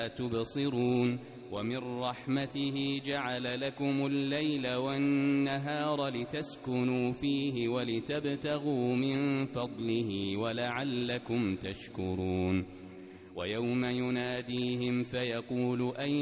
تبصرون ومن رحمته جعل لكم الليل والنهار لتسكنوا فيه ولتبتغوا من فضله ولعلكم تشكرون ويوم يناديهم فيقول أين